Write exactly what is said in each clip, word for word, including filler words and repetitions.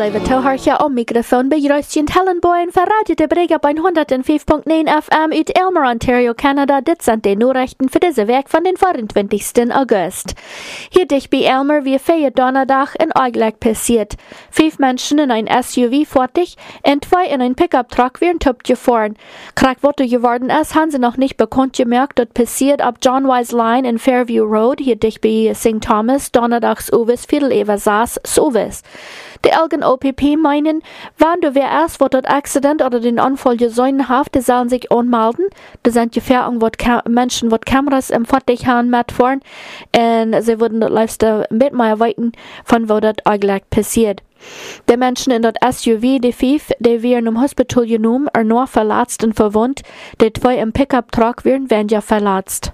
Oliver Tauhartje am Mikrofon bij Röstjen Tellenboyen voor Radio de Brega bij honderdvijf komma negen F M uit Elmer, Ontario, Canada. Dit zijn de Nachrichten voor deze week van den vierentwintigsten August. Hier dicht bij Elmer wie vier donderdag een ongeluk passiert. Vijf mensen in een S U V voertuig en twee in een Pickup-Truck werden top gefahren. Krankwotte geworden ist, haben sie noch nicht bekannt gemerkt, dat passiert ab John Wise Line in Fairview Road, hier dicht bei Saint Thomas, donnerdags uwes, viertel over zes, uwes. De Elgen O P P meinen, wann du wer erst, wo dort Accident oder den Unfall gesäunen haft, die sollen sich anmelden. Da sind Gefährdungen, wo Menschen, wo Kameras im Fahrzeug haben, mitfahren. Und sie würden dort liefst mit mehr weiten, von wo dort eigentlich passiert. Die Menschen in dort S U V, die fünf, die werden im Hospital genommen, er nur verletzt und verwundet. Die zwei im Pickup-Truck werden weniger verletzt.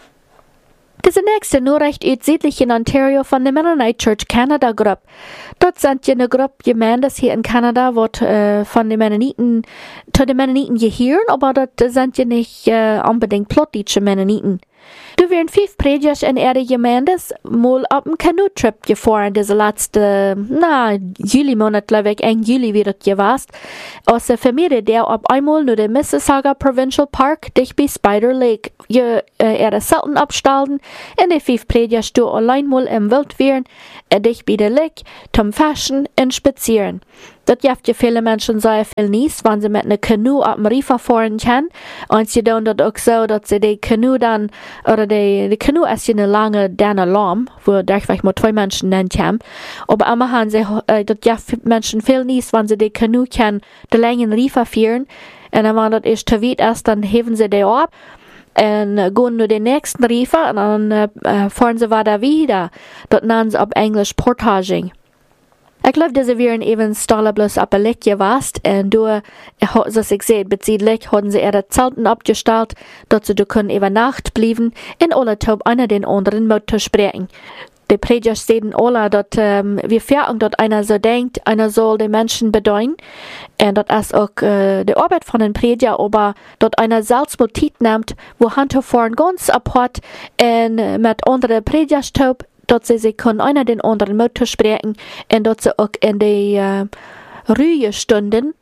Diese nächste Nachricht aus südlichen Ontario von der Mennonite Church Canada Group. Dort sind eine Gruppe Gemeinden hier in Kanada, wird äh, von den Mennoniten, zu den Mennoniten gehören, aber dort sind ja nicht äh, unbedingt plottische Mennoniten. Du werden fünf Predigers in ihre Gemeindes mal auf einen Kanu-Trip gefahren, diese letzte, na, Juli-Monat, glaube ich, Ende Juli wird es gewesen. Aus der Familie, der auf einmal nur den Mississauga Provincial Park, dich bei Spider Lake, je, äh, ihre Selten abstalten, und die fünf Predigers du allein mal im Wild wären, und dich bei der Lake, zum Fashion und Spazieren. Das gibt ja viele Menschen sehr viel Nies, wenn sie mit einer Kanu auf dem Riff fahren können. Und sie tun das auch so, dass sie die Kanu dann, oder die, die Kanu ist ja eine lange, dünne Lamm, wo vielleicht mal zwei Menschen nennen können. Aber immer haben sie, äh, das gibt Menschen viel Nies, wenn sie die Kanu können, die langen Riff fahren. Und dann, wenn das ist zu weit ist, dann heben sie die ab. Und äh, gehen nur den nächsten Riff und dann äh, fahren sie weiter wieder. Das nennen sie auf Englisch Portaging. Ich glaube, diese wären eben Stalle bloß ab der Lek gewast, und du, was ich sehe, bezüglich, haben sie ihre Zelten abgestellt, dass sie da können über Nacht bleiben, in alle Taub einer den anderen Motor sprechen. Die Prediger sehen alle, dass ähm, wir fertig, dass einer so denkt, einer soll den Menschen bedeuten, und das ist auch äh, die Arbeit von den Prediger, aber dass einer selbst Motiv nimmt, wo Hand vorn ganz apart und mit anderen Predigers taub, dass sie sich können einer den anderen Motor sprechen und dass sie auch in die äh, Ruhestunden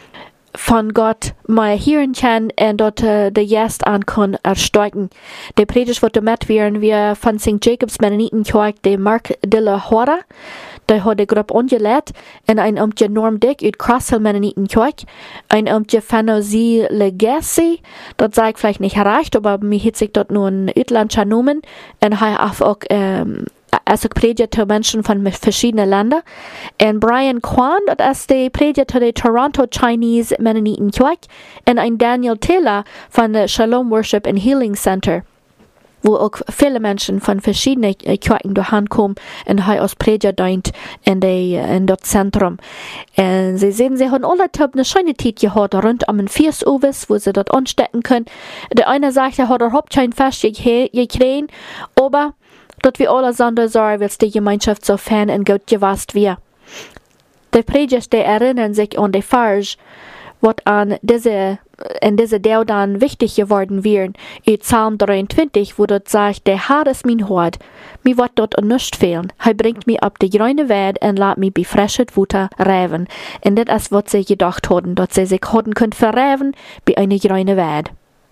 von Gott mal hören können und dort äh, die Gäste an können ersteigen. Die Predigt wird damit werden wir von Sankt Jacobs Mennonitenkirche, der Mark Dilla Hora, der hat die Gruppe angeleitet und ein Amtje Norm Dick aus Crosshill Mennonitenkirche, ein Amtje Fanosi Legacy, das sage ich vielleicht nicht erreicht, aber mir hat sich dort nur ein Utlandscher Nomen und er auch ähm, als Prediger zu Menschen von verschiedenen Ländern. Und Brian Kwan, das ist der Prediger zu der Toronto Chinese Mennonitenkirche. Und ein Daniel Taylor von der Shalom Worship and Healing Center, wo auch viele Menschen von verschiedenen Kirchen dahin kommen und hier als Prediger dient in, in das Zentrum. Und sie sehen, sie haben alle eine schöne Zeit gehabt, rund um den vier Uhr, wo sie dort anstecken können. Der eine sagt, er hat überhaupt kein Fest gekriegt, aber dort wir alle Sonder sagen, wird die Gemeinschaft so fern und gut gewasst wir. Die Predigers, die erinnern sich an die Farge, was an diese, in diese Dau dann wichtig geworden wären. In Psalm dreiundzwanzig, wo dort sagt, der Herr ist mein Hort, mir wird dort an nichts fehlen. Er bringt mich ab die grüne Weide und lässt mich bei frischer Wutter reiben. Und das ist, was sie gedacht haben, dass sie sich haben können verreiben bei einer grünen Weide.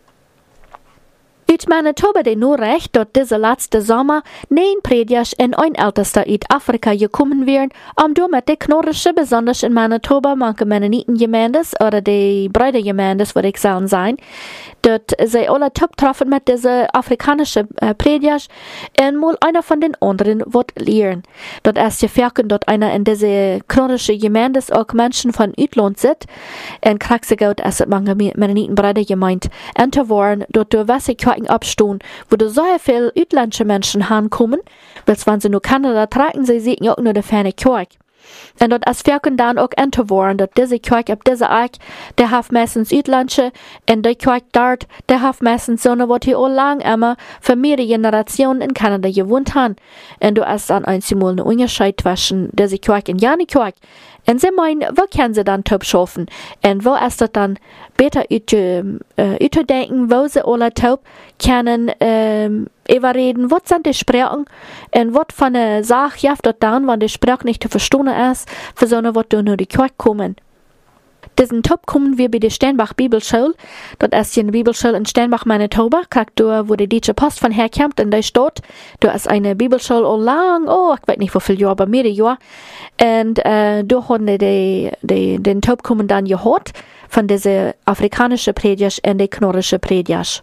Uit Manitoba de nur recht, dat diese letzte Sommer neun Predigers in ein Ältester aus Afrika gekommen wären, um damit die Knorrische, besonders in Manitoba, manche Mennonitengemeindes oder die Brüdergemeindes, würde ich sagen, sein, dat sie alle top treffen mit diese afrikanischen äh, Predigers und mal einer von den anderen wird lernen. Dat erst gefärken, dort einer in diese knorrische Gemeindes auch Menschen von Utland sind, und Kraxigout, es sind manche Mennonitenbrüder gemeint, und zu waren, dort du Wasser abstehen, wo da so viele utländische Menschen hinkommen, weil wenn sie nur Kanada tragen, sie sehen ja auch nur die ferne Kirche. Und dort als Ferken dann auch entworden, dass diese Kirche ab dieser Eich, der hat meistens utländische, und die Kirche dort, der hat meistens so eine, was hier auch lang immer für mehrere Generationen in Kanada gewohnt haben. Und du hast dann einmal einen Unterschied zwischen dieser Kirche und jene Kirche. Und sie meinen, wo können sie dann taub schaffen? Und wo ist das dann besser zu äh, denken, wo sie alle taub können, ähm, Eva reden, was sind die Sprachen und was von der Sache jaft dort dann, wenn die Sprache nicht zu verstehen ist, für so eine, was du nur die Kirche kommen. Diesen Top kommen wir bei der Steinbach Bibelschule. Dort ist eine Bibelschule in Steinbach, Manitoba, du, wo die deutsche Post von herkommt, und da steht, du ist eine Bibelschule all lang, oh, ich weiß nicht, wie viele Jahre, aber mehrere Jahre. Und äh, da haben die, die, den Top kommen dann gehört von diesen afrikanischen Predigers und die knorrische Predigers.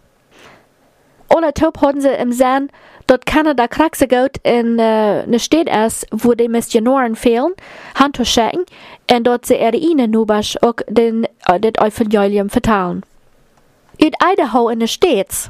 Alle Top haben sie im Sinn, dort Kanada kraxe geht in äh, eine Stadt ist, wo die Missionaren fehlen, Hand zu schicken, und dort sie ihre ihnen nubasch auch den, äh, das Evangelium vertalen. In Idaho in den States,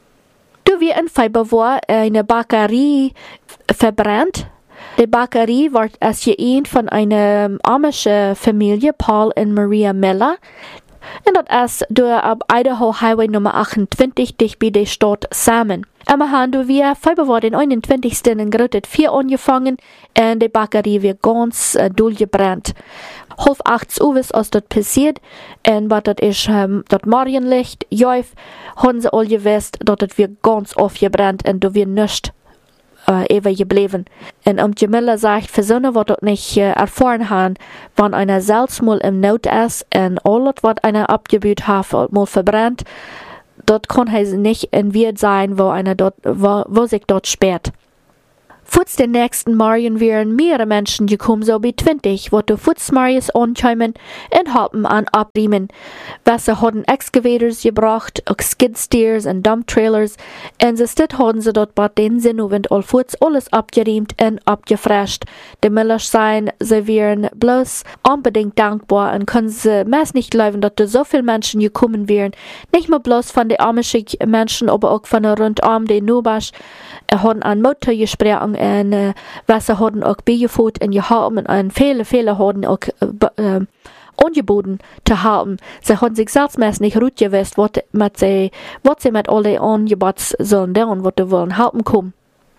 du wie in Februar eine Bäckerei verbrannt. Die Bäckerei wird als geeint von einer amischen Familie, Paul und Maria Miller. Und das ist durch ab Idaho Highway Nummer achtundzwanzig dicht bei der Stadt Salmon. Aber haben wir Februar den einundzwanzigsten in Grotet vier angefangen und die Bäckerei wird ganz äh, durchgebrannt. Halb acht Uhr ist dort passiert und was dort ist, ähm, dort Morgenlicht, Jäuf, haben sie alle gewusst, dort das wird ganz aufgebrannt und da wird nichts Uh, ewig geblieben. Und um Jamila sagt, für so eine, was dort nicht uh, erfahren haben, wenn einer selbst mal im Not ist und alles, was einer abgebüht hat, mal verbrennt, dort kann er nicht in Wirt sein, wo einer dort, wo, wo sich dort sperrt. Futz den nächsten Morgen wären mehrere Menschen gekommen, so wie zwanzig, wo du Futz Marius ankommen und halten an abriemen. Was sie haben Excavators gebracht, auch Skidsteers und Dumptrailers, und sie stit haben sie dort bei den Sinnowend all Futz alles abgeriemt und abgefrescht. Die Millers sein, sie wären bloß unbedingt dankbar und können sie meist nicht glauben, dass da so viele Menschen gekommen wären. Nicht nur bloß von den amischen Menschen, aber auch von der rundum, die Nubasch, haben an Motor gesprochen, und uh, was sie haben auch beigeführt und gehalten und viele, viele haben auch äh, angeboten zu haben. Sie haben sich selbst meist nicht gut gewusst, was sie, was sie mit all den Angebots sollen tun, was sie wollen halten kommen.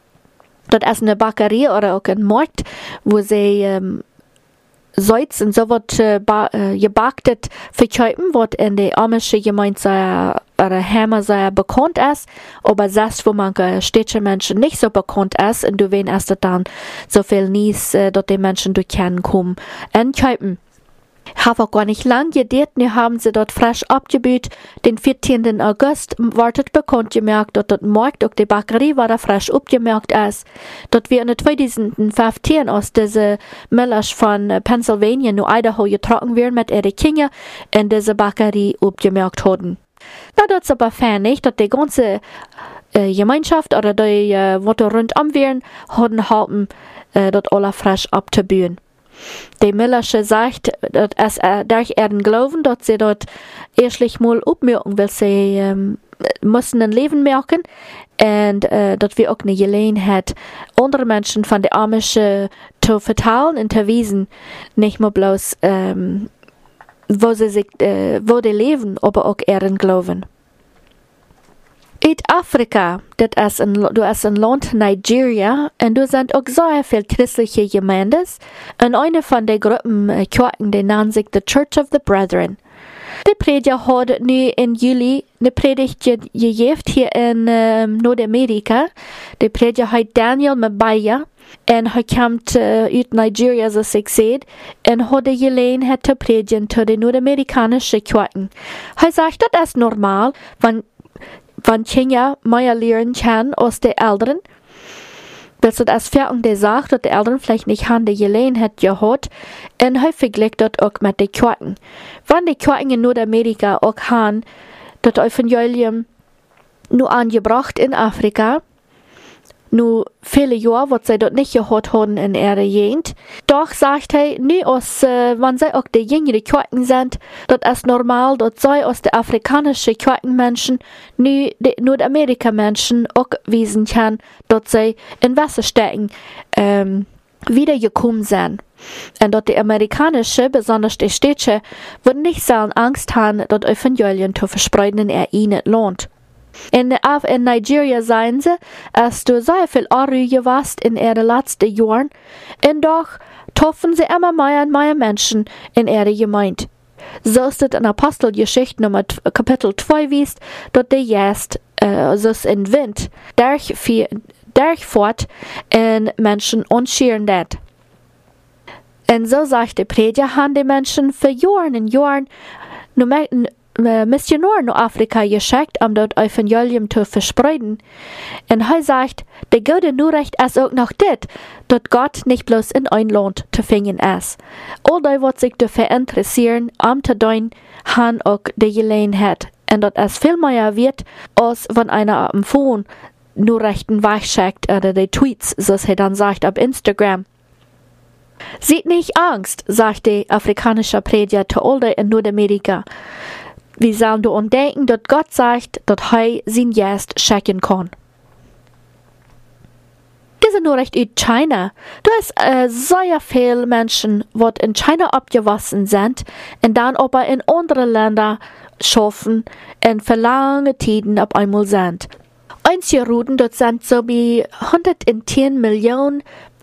Das ist eine Bäckerei oder auch ein Markt, wo sie ähm, Salz und so was äh, äh, gebackt verkaufen, was in der amischen Gemeinde sehr, oder Hämmer sehr bekannt ist, aber selbst wo manche städtische Menschen nicht so bekannt ist, und du weißt erst dann so viel Nies, äh, dass die Menschen durch kennen kommen und kaufen. Hat auch gar nicht lang gedauert, nu haben sie dort frisch abgebüht. Den vierzehnten August wartet bekannt gemerkt, dass dort Markt auch die Bäckerei war da frisch abgemerkt ist. Dort wir in zweitausendfünfzehn aus diese Millers von Pennsylvania nu Idaho getroffen werden mit ihre Kinder in diese Bäckerei abgemerkt haben. Na, das ist aber fertig, dass die ganze äh, Gemeinschaft oder die, äh, was da rundum wären, haben haben, äh, dort alle frisch abzubühen. Die Millersche sagt, dass es äh, durch ihren Glauben, dass sie dort erstlich mal abmerken, weil sie ähm, müssen ein Leben merken und äh, dass wir auch eine Gelegenheit, andere Menschen von der Amische zu verteilen und zu wiesen, nicht nur bloß ähm, wo sie sich, äh, wo die leben, aber auch ihren Glauben. In Afrika, das ist ein, du ist ein Land Nigeria, und du sind auch sehr viele christliche Gemeinden, und eine von den Gruppen äh, Kirchen, die nennt sich The Church of the Brethren. Die Prediger hat nu in Juli eine Predigt gegeben hier in äh, Nordamerika. Die Prediger hat Daniel Mabaya, und er kommt uh, aus Nigeria, so ich sehe, und hat die Gelegenheit zu predigen zu den nordamerikanischen Kirchen. Er sagt, das ist normal, wenn Wenn Kinder mehr lernen können aus den Eltern, weil so das Fertig der sagt, dass die Eltern vielleicht nicht haben die Gelegenheit gehabt, und häufig liegt das auch mit den Kirchen. Wenn die Kirchen in Nordamerika auch haben, das Evangelium nur angebracht in Afrika, nur viele Jahre, was sie dort nicht gehört haben in ihrer Gegend. Doch sagt er, nie aus, äh, wenn sie auch die jüngere Kirchen sind, das ist normal, dass sie aus den afrikanischen Kirchenmenschen, nie die Nordamerika-Menschen auch wissen können, dass sie in Wasser stecken, ähm, wiedergekommen sind. Und dass die amerikanische, besonders die städtische, würden nicht so Angst haben, das Evangelium zu verspreiten in ihr ihnen Land. In, in Nigeria seien sie, als du sehr viel Anrüge warst in ihren letzten Jahren, und doch treffen sie immer mehr und mehr Menschen in ihrer Gemeinde. so ist es in Apostelgeschichte Nummer Kapitel zwei wiest, dort der Jest, äh, so ist in Wind, durchfährt und Menschen unschieren dat. Und so sagt der Prediger, haben die Menschen für Jahren und Jahren nur Missionaren nach Afrika geschickt, um dort Evangelium zu verspreiten. Und er sagt, der gute Nachricht ist auch noch das, dass Gott nicht bloß in ein Land zu finden ist. All die, was sich dafür interessieren, um zu tun, haben auch die Gelegenheit. Und das ist viel mehr wird, als wenn einer auf dem Phone Nachrichten wegschickt oder die Tweets, so er dann sagt, auf Instagram. Seht nicht Angst, sagt der afrikanische Prediger zu all die in Nordamerika. Wir sollen daran denken, dass Gott sagt, dass er sein Jest schicken kann. Diese Nachricht aus China. Da ist äh, sehr viele Menschen, die in China abgewachsen sind und dann aber in andere Länder schaffen und für lange Zeiten auf einmal sind. Einzige Routen, dort sind so wie hundertzehn Millionen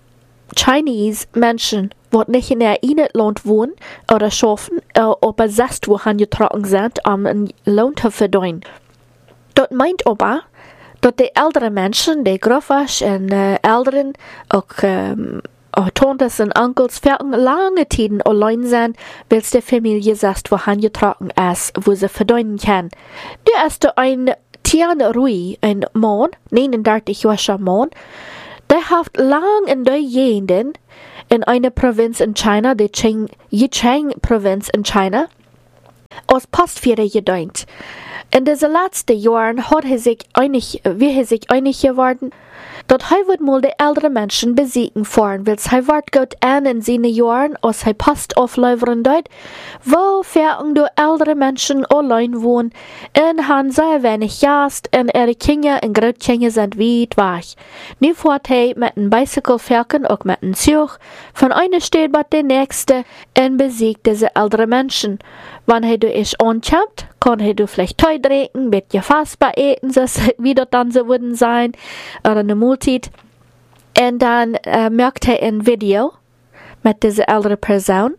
Chinese Menschen, die nicht in einem Land wohnen oder schaffen, äh, aber selbst wohin getragen sind, um einen Lohn zu verdienen. Das meint aber, dass die älteren Menschen, die Großvater und äh, Eltern, auch ähm, Tantes und Onkels, für lange Zeiten allein sind, weil die Familie selbst wohin getragen ist, wo sie verdienen kann. Der ist ein Tian Rui, ein Mann, neununddreißigjähriger Mann, der hat lang in der Gegenden in einer Provinz in China, die Yicheng-Provinz in China, als Postführer gedient. In diesen letzten Jahren hat er sich einig, wie er sich einig geworden, dass er wird mal die älteren Menschen besiegen fahren, weil er wird gut an in seinen Jahren, als er Post auflevern dort, wo fern die älteren Menschen allein wohnen, und haben sehr wenig Gast, und ihre Kinder und Großkinder sind weit weg. Nu fährt er mit einem Bicycle fahren, auch mit einem Zug, von einer Stadt bis der nächste, und besiegt diese älteren Menschen. Wenn er durch ankommt, kann er du vielleicht Teu trinken, mit dir fassbar eten, so wie das dann so würden sein, oder eine Multit. Und dann äh, merkt er ein Video mit dieser älteren Person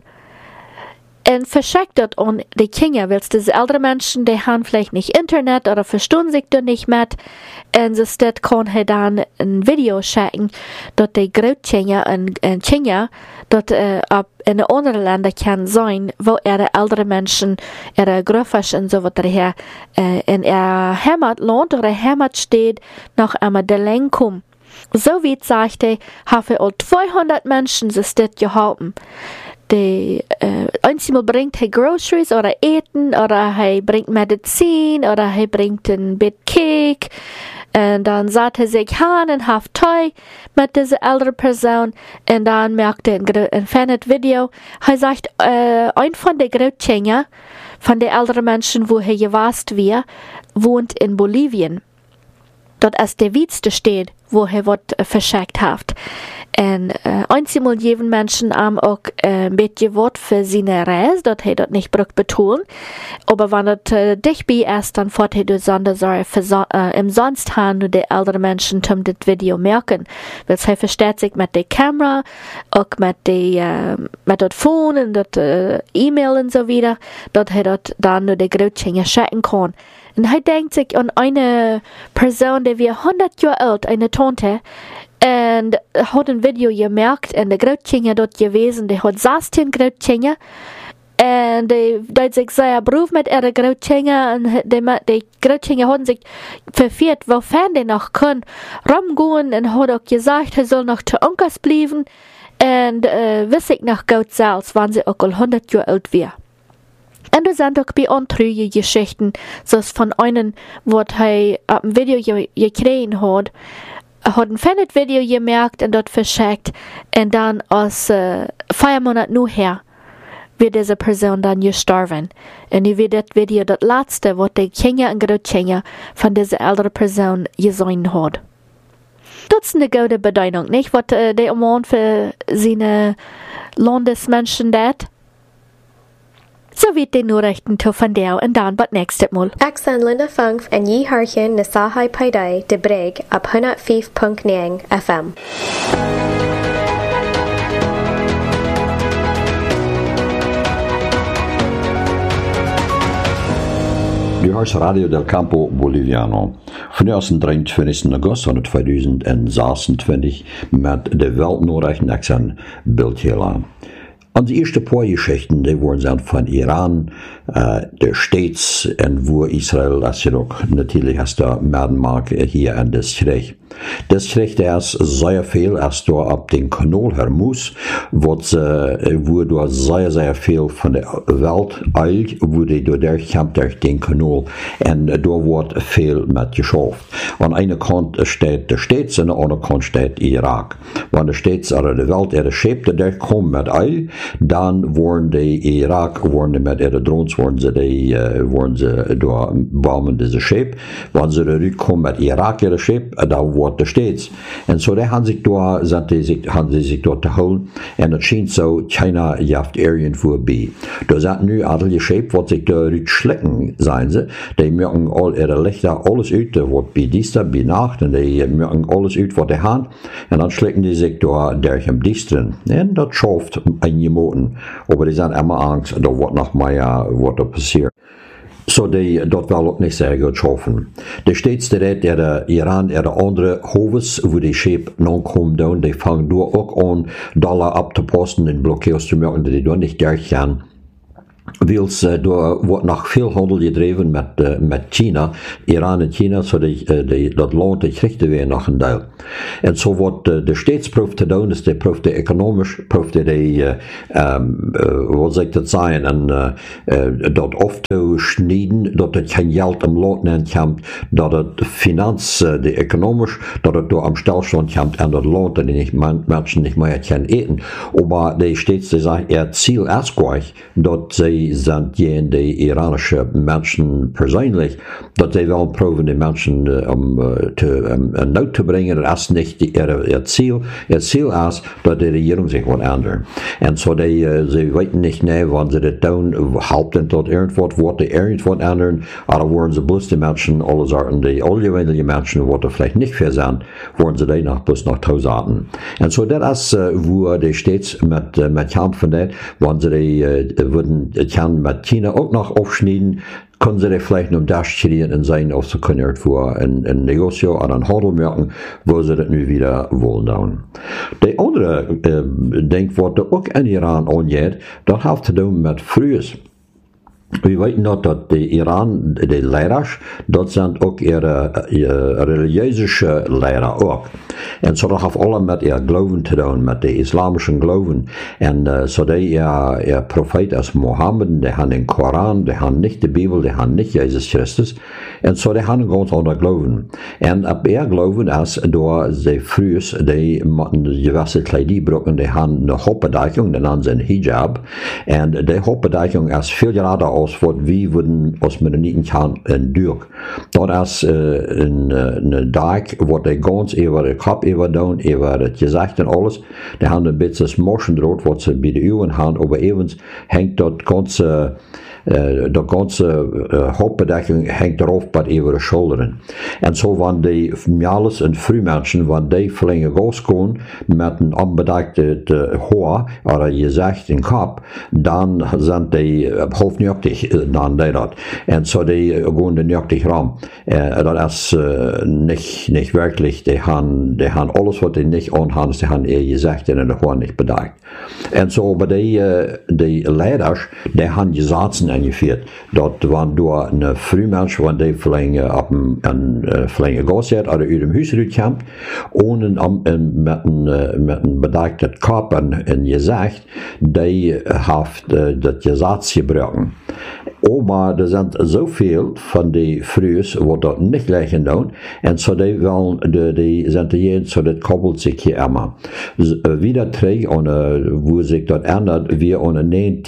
und verschickt das an die Kinder, weil diese älteren Menschen, die haben vielleicht nicht Internet oder verstehen sich da nicht mit. Und so steht, kann er dann ein Video schicken, dass die Großkinder und Kinder dort äh, in anderen Ländern kann sein, wo ihre älteren Menschen, ihre Großvater und so weiter her, äh, in ihr Heimatland oder Heimatstadt noch einmal der Länge kommen. So wie sagt er, haben all zweihundert Menschen sich das gehalten. Die, äh, einmal bringt er Groceries oder Eten oder er bringt Medizin oder er bringt ein Bit Cake. Und dann sagt er sich an und hat Teu mit dieser älteren Person. Und dann merkt er ein, ein fernes Video. Er sagt, äh, ein von den Großkindern, von den älteren Menschen, wo er gewasst wird, wohnt in Bolivien. Dort ist der witste Stadt, wo er was äh, verschickt hat. Und äh, einmal jeden Menschen haben auch äh, ein bisschen Wort für seine Reise, dort er dort nicht braucht betonen. Aber wenn das äh, dich bei ist, dann fährt er durch Sondersorge für äh, im Sonst haben nur die älteren Menschen zum das Video merken. Weil er versteht sich mit der Kamera, auch mit der, äh, mit das Phone und das äh, E-Mail und so wieder, dort er dort dann nur die Großkinder schicken kann. Und er denkt sich an eine Person, die wir hundert Jahre alt, eine Tante, und hat ein Video gemerkt, und der Großkinder dort gewesen, die hat sechzehn Großkinder, und die, die hat sich sehr Beruf mit ihren Großkinder, und die, die Großkinder haben sich verführt, wofern die noch können, rumgehen, und hat auch gesagt, er soll noch zu Onkels bleiben, und äh, wisse ich noch gut selbst, wann sie auch hundert Jahre alt wäre. Und da sind auch bei anderen Geschichten, so von einem, was er auf dem Video gekriegt hat, er hat ein fernes Video gemerkt und dort verschickt, und dann aus äh, vier Monaten nachher wird diese Person dann gestorben. Und ich wird das Video das letzte, was die Kinder und Großkinder von dieser älteren Person gesehen hat. Das ist eine gute Bedeutung, nicht? Was äh, der Mann für seine Landesmenschen tut. So wird die Nachrichten zu von dir und dann bis nächstes Mal. Axan Linda Funk en Yi Harchen na Sahai Paidai de Brig ab hundertfünf Punkt neun F M. Du hörst Radio del Campo Boliviano. Von der dreinentwintigsten August zweitausendsechsundzwanzig mit der Weltnachrichten an Bildhela. Und die ersten paar Geschichten, die wurden von Iran, äh, der States, und wo Israel, das ja auch natürlich hast du Merdenmark hier an das Krieg. Das Krieg, der ist sehr viel, als du ab den Kanal Hermus, wo, äh, wo du sehr, sehr viel von der Welt eilt, wo die du durchkommt durch den Kanal, und da wird viel mit geschafft. An einer Kant steht der States, und an der anderen Kant steht Irak. Wenn der States oder die Welt ihre Schäfte durchkommen mit Eil, dann wurden die Irak, wurden mit ihren Drohnen, wurden sie, die, uh, wurden sie da bomben diese Schäf. Wenn sie zurückkommen mit Irak ihre Schäf, da wird der States. Und so, die haben sich da, sind die sich, haben sie sich dort zu holen, und es scheint so, China jaft irgendwo bei. Da sind nu alle Schäf, was sich da schlecken, seien sie, die merken all ihre Lichter, alles uit, da wird bei dieser, bei Nacht, und die merken alles uit, was die haben, und dann schlecken die sich da durch am Distren. Und das schafft ein Monaten. Aber die sind immer Angst, da wird noch mehr, was da passiert. So, die, das will auch nicht sehr gut schaffen. Der States, der der Iran, der andere Hoves, wo die Schäf non kommen, die fangen da auch an, Dollar abzuposten, in Blockados zu machen, die da nicht durchgehen. Weil äh, da wird noch viel Handel getrieben mit, äh, mit China, Iran und China, so die, die, das Land, die kriegt wir noch einen Teil. Und so wird äh, der Staats proeft zu tun, ist der proeft ökonomisch, proeft die, äh, ähm, äh, was soll ich das sagen, und äh, dort oft zu schneiden, dass es kein Geld im Land kommt, dass es Finanz, äh, die ökonomisch, dass es da am Stillstand kommt, und das Land, die nicht, Menschen nicht mehr können essen. Aber die Staats, die sagen, ihr Ziel ist gleich, dass sie sind die iranische Menschen persönlich, dass sie wollen proben, die Menschen um, zu, um, in Not zu bringen. Das ist nicht die, ihr, ihr Ziel. Ihr Ziel ist, dass die Regierung sich wird ändern. Und so, die, sie wissen nicht, ne, wenn sie das tun, halten, dass irgendwas wird, die irgendwas ändern, aber wollen sie bloß die Menschen, alle Sorten, die allgewöhnlichen Menschen, die vielleicht nicht viel sind, wollen sie die noch bloß noch tausaten. Und so, das ist, wo die Staats mit, mit kämpfen, wenn sie die, würden, kann mit China auch noch aufschneiden, können sie vielleicht noch das kriegen und sein, auf so können irgendwo ein, ein Negozio oder ein Handel merken, wo sie das nu wieder wollen tun. Die andere äh, Denk, was da auch in Iran angeht, das hat zu tun mit Frühes. Wir wissen noch, dass die Iran, die Lehrer, dort sind auch ihre, ihre religiöse Lehrer auch. Und so das hat alle mit ihr Glauben zu tun, mit dem islamischen Glauben. Und uh, so die ihr, ihr Prophet ist Mohammed, die haben den Koran, die haben nicht die Bibel, die haben nicht Jesus Christus. Und so die haben ganz andere Glauben. Und ab ihr Glauben ist, da sie früher, die machen gewisse Kleidierbrücken, die haben eine Hauptbedeckung, die nennen sie einen Hijab. Und die Hauptbedeckung ist viel gerade aus, wie würden aus Mennoniten kann in Dürk. Dort ist äh, eine Dach, wo die ganz über den Kopf über tun, über das Gesicht und alles. Die haben ein bisschen das Moschendraht, was sie bei den Augen haben, aber eben hängt dort ganze Uh, de ganze uh, Hauptbedeckung hängt darauf bei ihre Schultern. Und so, wenn die Mädels und Frühmenschen, wenn die verlängern rausgehen mit einem unbedeckten Haar oder Gesicht im Kopf, dann sind die uh, halbnüchtig, dann die das. Und so, die gehen dann nüchtig ran. Uh, das ist uh, nicht, nicht wirklich, die haben, die haben alles, was die nicht anhaben, die haben ihr Gesicht in der Haar nicht bedeckt. Und so, aber die, uh, die Lehrer, die haben Gesetze eingeführt. Dort waren du eine Frühmensch, wenn die vielleicht ab einem vielleicht Gas hat oder über dem Haus rauskommt, ohne mit einem bedeckten Kopf und Gesicht, die hat das Gesetz gebrochen. Aber da sind so viel von den Frühs, die dort nicht gleichen tun, und so die wollen, die, die sind jeden, so das koppelt sich hier immer. Wieder trägt, wo sich dort ändert, wir ohne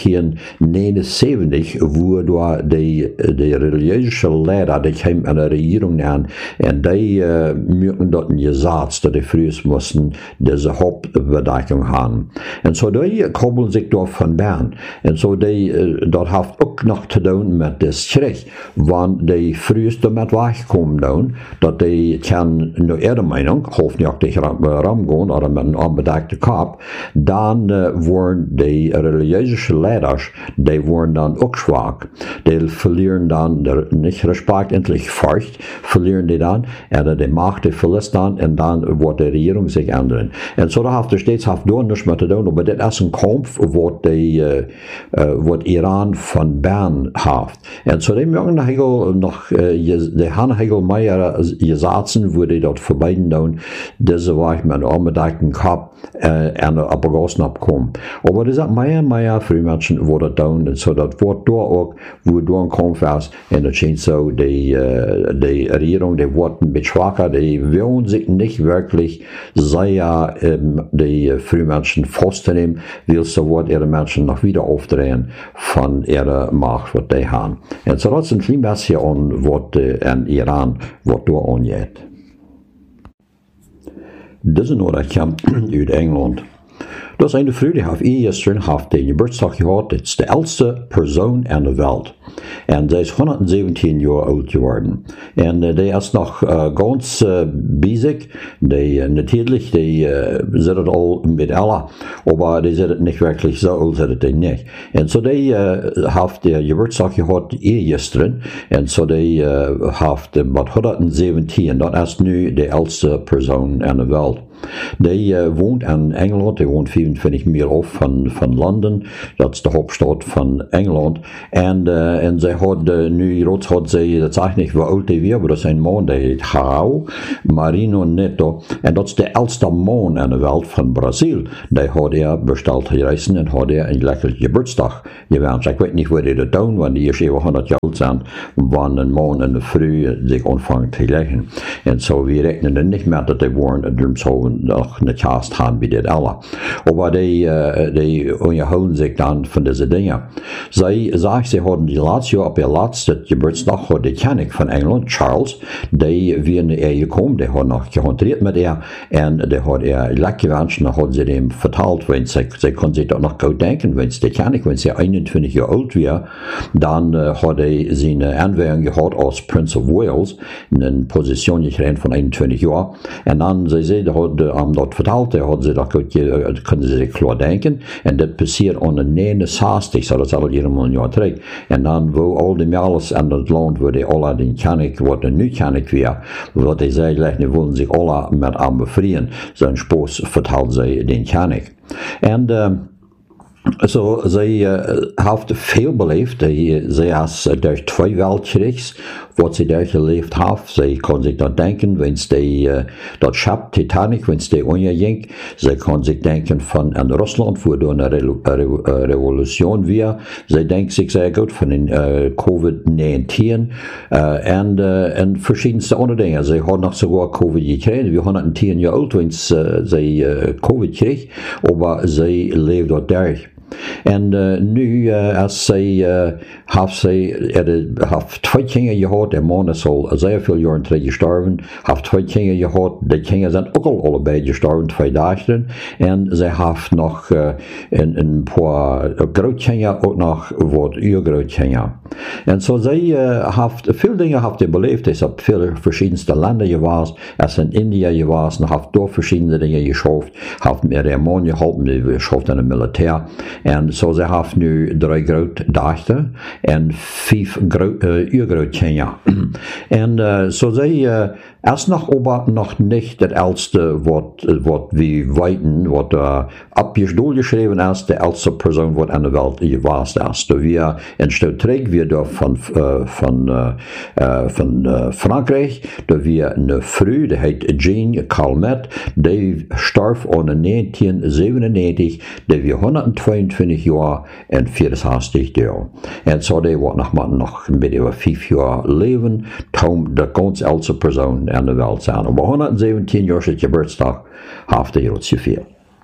neunzehnhundertneunundsiebzig, wo du die, die religiöse Lehrer, die kamen an der Regierung an, und die äh, möchten dort ein Gesetz, dass die Frühs mussten diese Hauptbedeckung haben. Und so die koppeln sich dort von Bern. Und so die, dort hat auch noch zu doen met de schrik. Want die frühste met wegkomen doen, dat die kan, naar ihre Meinung, hoeft niet ook tegen ram gaan, of met een onbedeckte kop, dan uh, worden die religieuze leiders, die worden dan ook zwak. Die verlieren dan de, niet respect, endlich furcht, verlieren die dan, en die macht die verliest dan, en dan wordt de regering zich ändern. En zo heeft er steeds haft door niets met te doen, maar dit is een kamp wat die, uh, uh, wat Iran van Bern heeft. En zo die mogen heel nog, uh, die gaan heel meer gezaten, wo die dat verbinden doen, deze weg met een onbedeckten kop uh, en op de gas opkomen. Maar er zijn meer, meer Frühmenschen, wo dat doen, en zo dat wordt door ook, wo door een kamp is, en het schijnt zo, die, uh, die regering, die wordt een beetje schwacher, die willen zich niet wirklich sehr, um, die uh, Frühmenschen vastnehmen, will so wordt ihre Menschen noch wieder aufdrehen von ihrer Macht, was die haben. Und so das ist ein klein bisschen an, was in Iran, was da angeht. Diese Nachricht kommt aus England. Dat is een vrouw die heeft gisteren heeft de geburtstag gehad. Het is de oudste persoon in de wereld. En zij is honderdzeventien jaar oud geworden. En uh, die is nog uh, ganz uh, bezig. Die, uh, natuurlijk, die uh, zit het al met alle. Maar die zit het niet werkelijk zo oud, zit het die niet. En zo die uh, heeft de geburtstag gehad gisteren. En zo die uh, heeft uh, met honderdzeventien. Dat is nu de oudste persoon in de wereld. Die uh, woont in Engeland, die woont vierentwintig mijl af van, van Londen, dat is de hoofdstad van Engeland. En, uh, en zij had uh, nu, rots had zij, dat zeg ik niet hoe oud die weer, maar dat is een man, die heet João Marino Neto. En dat is de oudste man in de wereld van Brazil. Die had hij besteld reizen en had hij een lekker geburtsdag gewenst. Ik weet niet hoe die dat doen, want die is even honderd jaar oud zijn, wanneer een man en een vrouw zich ontvangen te leggen. En zo, we rekenen er niet met dat die worden, dus zo nog een kast gaan bij dit alle. Maar die, uh, die onderhouden zich dan van deze dingen. Zij zegt, ze hadden die laatste jaar op je laatste geburtsdag, had de koning van Engeland, Charles, die weer in de eeuw gekomen, die had nog gehontreerd met haar, en die had er lekker gewenst, en dan had ze hem verteld, want zij, zij kon zich dat nog goed denken, want de koning, wanneer ze eenentwintig jaar oud was, dan uh, had hij zijn aanwijzing gehad als Prince of Wales, in een positie gekregen van eenentwintig jaar, en dan, zij zei, had am dat verteld, hadden ze dat goed, kunnen ze zich klaar denken, en dat passeert aan de negenenzestig, zo dat is al helemaal een jaar terug, en dan wo al die meisjes in het land, waar die alle den koning, wat er nu koning weer, wat die zei, die wilden zich alle met aan bevrijen, zo'n spoos vertelde zij den koning. En uh, So, zij uh, heeft veel beleefd. Zij is uh, door twee Weltkriegs, wat zij daar geleefd heeft. Zij kon zich dat denken, wanneer die, uh, dat schip Titanic, wanneer die onderging. Zij kon zich denken van in Rusland, wo er een re re revolutie weer. Zij denkt zich zeer goed van in uh, COVID negentien uh, en, uh, en verschiedenste andere dingen. Zij had nog sogar COVID gekregen. We hadden tien jaar oud, wanneer uh, zij uh, COVID kreeg, maar zij leefde dat daar. En uh, nu, uh, als zij, uh, heeft zij, er heeft twee kinderen gehad, de man is al zeer veel jaren terug gestorven, heeft twee kinderen gehad, de kinderen zijn ook al allebei gestorven, twee dagen, en zij heeft nog uh, een, een paar grootkinderen, ook nog wat uurgrootkinderen. En zo zij uh, heeft, veel dingen heeft hij beleefd, is op veel verschillende landen geweest, is in India geweest, en heeft door verschillende dingen geschaft, heeft met haar man geholpen, die geschaft in het militair. En zo ze heeft nu drie grote dochters en vijf uh, uurgrootkinderen. En uh, zo zij uh, is nog aber nog niet het oudste wat, wat we weten, wat uh, op je stoel geschreven is, de oudste persoon wat in de wereld geweest is. Dus we in stuk terug weer door van, uh, van, uh, uh, van uh, Frankrijk, dat we een vrouw, die heet Jeanne Calment, die starf in negentien zevenennegentig, die we honderdtweeëntwintig jaar en vierenzestig jaar. En zo die wordt nog maar nog een beetje over vijf jaar leven, toen de ganz oudste persoon in de wereld zijn. Maar honderdzeventien jaar is geburtsdag, heeft hij wat zoveel.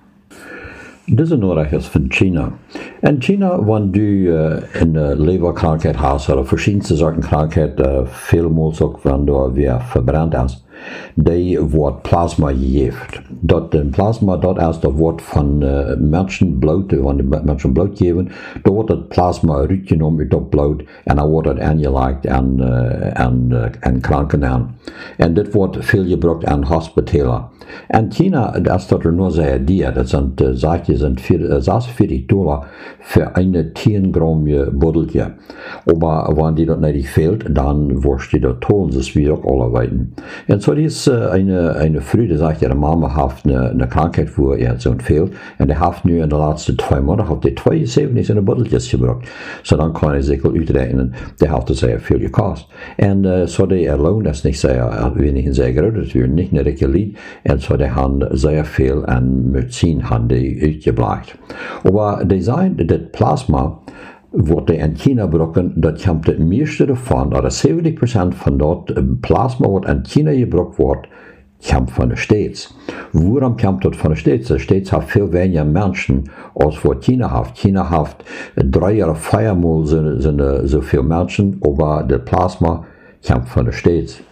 Deze Nachricht is van China. In China, wanneer du uh, een leverkrankheid hast, oder verschiedenste soorten krankheid, uh, veelmaals ook wanneer du weer verbrannt is, die wordt Plasma gegeven. Dat uh, Plasma, dat is dat wordt van uh, mensen bloed, van de mensen bloed geven, dan wordt het plasma uitgenomen uit dat bloed en dan wordt het aangelegd aan, uh, aan, uh, aan kranken aan. En dit wordt veel gebruikt aan hospitalen. En China, dat is dat er nog zei, die, dat zijn, uh, zeg je, zijn zesenveertig dollar voor een tien gram botteltje. Maar wanneer die dat niet fehlt, dan wordt die dat tolen, dus wie ook alle weten. En zo is uh, eine, eine Frau, die sagt, ihre Mama hat eine, eine Krankheit, wo ihr Sohn fehlt, und die hat nu in den letzten zwei Monaten, hat die zweiundsiebzig in Botteltjes gebracht. So dann kann ich sich uitrechnen, die hat das sehr viel gekostet. Und uh, so die Lohn ist nicht sehr wenig und sehr groß, das wird nicht eine richtige Lied, und so die haben sehr viel an Medizin haben die uitgebracht. Aber die sagen, das Plasma, wordt in China gebruikt, dat komt het meeste ervan, oder zeventig procent van dat plasma wat in China gebruikt wordt, komt van de States. Waarom komt dat van de States? De States heeft veel weniger mensen als wat China heeft. China heeft drie of viermal zoveel mensen, maar de plasma komt van de States.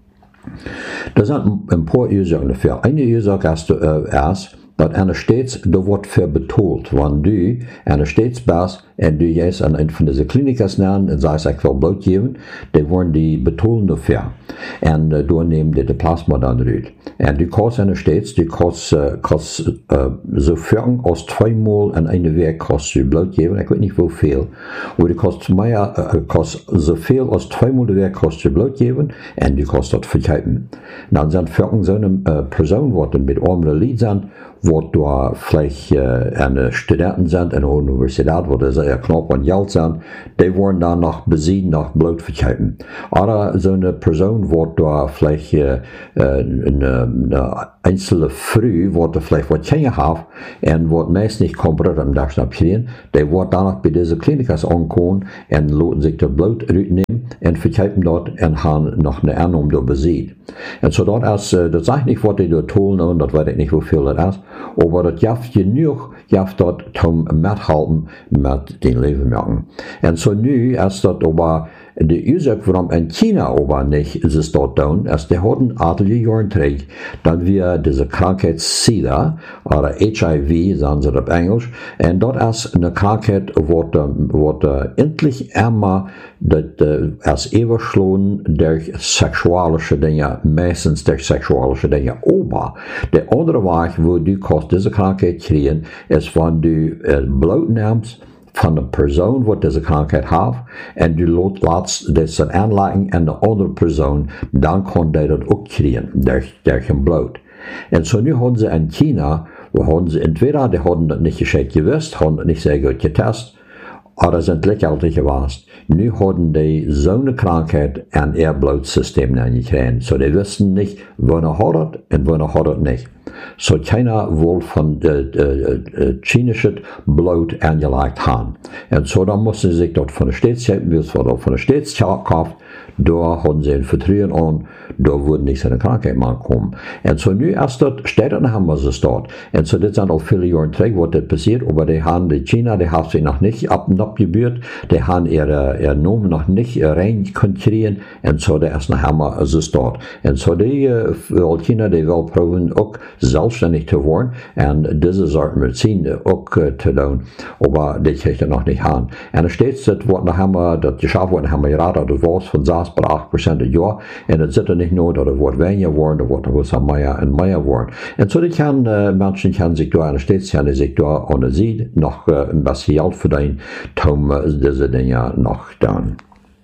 Er zijn een paar oorzaken dafür. Eine oorzaak is, uh, is dat aan de States, daar wordt veel betaald. Wanneer du aan de States bent en du gehst aan een van deze klinikas naar en zegt, ik wil bloed geven, die worden die betalen dafür. En uh, door nemen die de plasma dan eruit. En du kost aan de States, du kost, uh, kost uh, zoveel als tweemaal in een week kost je bloed geven, ik weet niet hoeveel. Maar du kost, meer, uh, kost zoveel als tweemaal de week kost je bloed geven en du kost dat verkijken. Dan zijn voor zo'n uh, persoon, wat met andere lied zijn, wat daar vielleicht uh, aan studenten zijn en aan de universiteit, wat er sehr knapp aan geld zijn, die worden dan nog bezien, nog bloed verkijken. Oder zo'n persoon wordt daar vielleicht uh, een, een einzelne Früh, wat er vielleicht wat Kinder heeft en wat meest niet kommt am dag naar kriegen, die wordt dan nog bij deze klinikas aankomen en laten zich dat bloed uitnemen en verkijken dat en gaan nog een ander door bezien. En zo dat is, uh, dat zeg niet wat die door tonen, dat weet ik niet hoeveel dat is, maar dat jaft genoeg, jaft dat om methalten met den Lebenmerken. En zo nu is dat aber de oorzaak waarom in China aber niet ze dat doen, is die hadden aantal jaren terug, dat we deze krankheid SIDA, oder H I V, sagen ze op Engels, en dat is een krankheid wat, wat uh, endlich immer dat uh, is oversloten door seksualische dingen, meestens door seksualische dingen. Aber de andere weg waar du kost deze krankheid krijgen, is wanneer du uh, bloed neemt van de persoon wat deze krankheid heeft en du laat deze aanleggen en de andere persoon, dan kan die dat ook krijgen, door, door geen bloed. En zo nu hadden ze in China, we hadden ze entweder, die hadden dat niet gescheit gewusst, hadden het niet zeer goed getest, oder sind lächerlich geweest. Nu hadden die zo'n krankheid en ihr Blutsysteem angekriegt. So die wisten nicht, wanneer hat het en wanneer hat het nicht. So keiner will von äh, äh, chinesches Blut angelegt haben. Und so dann mussten sie sich dort von der Staats, wie es war von der Staats gekauft, da hatten sie ein Vertrauen an, da wurden nicht seine Krankheit mal kommen. Und so nu erst dort, Städten haben wir es dort. Und so das sind auch viele Jahre zurück, was das passiert, aber die haben, die China, die haben sich noch nicht ab und abgebührt, die haben ihre, ihre Namen noch nicht rein kriegen, und so der erst noch haben wir es dort. Und so die, äh, China, die will probieren, auch selbstständig zu werden, und diese Sorte Medizin auch äh, zu tun, aber die kriegt er noch nicht an. Und es steht, das wird noch haben, das geschafft wird, haben wir gerade, das war von sechs bis acht Prozent im Jahr, und es ist nicht nur, dass es wird weniger werden, da wird es mehr und mehr werden. Und so die kann, äh, Menschen können sich da, und es steht, können sich da ohne sie noch äh, ein bisschen Geld verdienen, um äh, diese Dinge noch tun.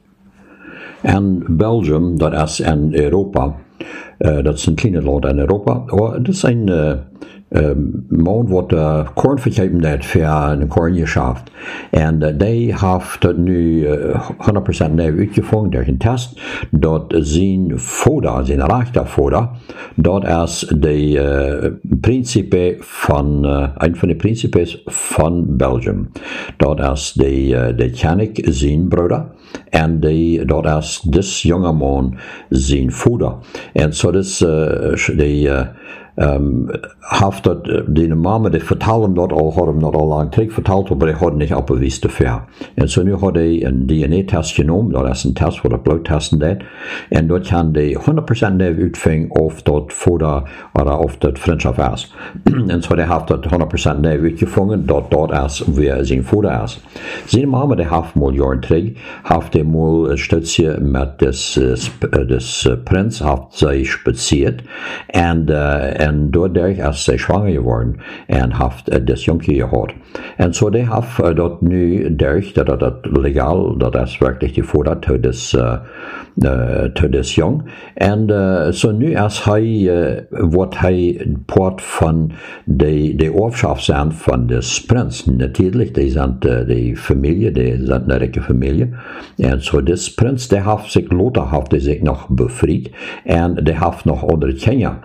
In Belgium, das ist in Europa, uh, dat is een kleine land in Europa, maar dat is een uh, um, man wat uh, korn verkauft heeft voor een korngeschäft. En uh, die heeft dat nu uh, honderd procent nieuw uitgevonden door een test, dat zijn foda, zijn rechte foda, dat is de uh, principe van, uh, een van de principes van Belgium. Dat is de, uh, de ken ik zijn broeder. En die, dat is dus jonge man zijn voeder. En zo dus uh, die uh, um, heeft dat, die mama, die vertalen dat al, had hem dat al lang terug verteld, maar die had niet opgewezen te ver. En zo nu had hij een D N A-test genomen, dat is een test voor de bloedtesten deed, en dat kan hij honderd procent uitvinden of dat voeder, of dat vriendschap is. En zo hij heeft dat honderd procent uitgevonden, dat dat is wie zijn voeder is. Zijn mama, die heeft mal jaren terug, heeft hij mal een stukje met des, des prins, heeft zij spaziert, en, uh, en doordat is zij zwanger geworden, en heeft uh, des jonkie gehad. En zo die heeft uh, dat nu durch, dat dat, dat legaal, dat is wirklich die voeder te des, uh, uh, te des jong. En uh, zo nu is hij, uh, wordt hij part van de, de oorschap zijn van des prins. Natuurlijk, die zijn uh, de familie, die zijn een rijke familie. En zo des prins, die heeft zich, Lothar heeft hij zich nog bevrijd, en die heeft nog andere kinderen.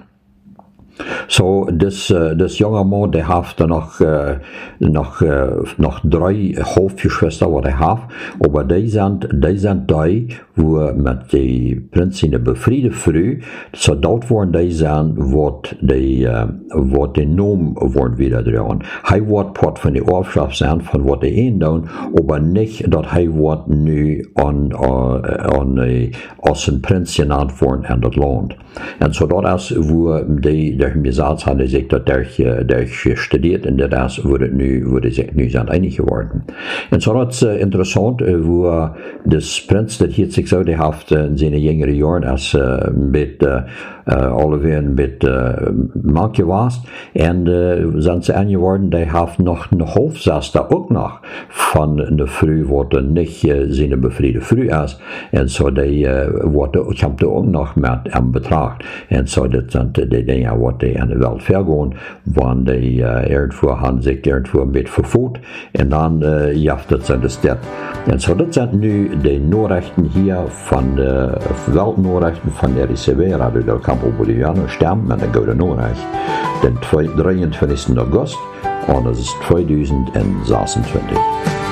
So, das, uh, das junge Mann, der hat noch, uh, noch, uh, noch drei Halbgeschwister, was er hat, aber die sind, die sind die, wo mit die Prinzessin befrieden früh, so dort waren die sind, wat die, uh, wat die Namen waren wieder dran. Er wird part von der Erbschaft sein, von was die einen tun, aber nicht, dass er wird nu an, uh, an, uh, als ein Prinz genannt worden in das Land. Und so dort ist, wo die, der mir gesagt hat, sich dat der, der studiert en dat is wordt nu, wordt zich nu zijn einig geworden. En zo dat is uh, interessant, uh, wo uh, des prins dat hier zich zo, die heeft uh, in zijn jongere jaren als uh, met uh, uh, alweer met uh, manke was en uh, zijn ze aangeworden, die heeft nog een halfzuster ook nog van de vrouw wat er niet uh, zijn bevriende vrouw is en zo die uh, wordt komt er ook nog met aan betracht en zo dat zijn de dingen wat die aan de wereld vergaan, want die uh, irgendwo haben zich irgendwo een beetje vervoerd en dan uh, jaft het zijn de stad. En zo dat zijn nu de Nachrichten hier van de Weltnachrichten van de R I C W, Radio del Campo Boliviano, stemmen met een goede Nachricht. Den drieëntwintigste augustus, en het is tweeduizend zesentwintig.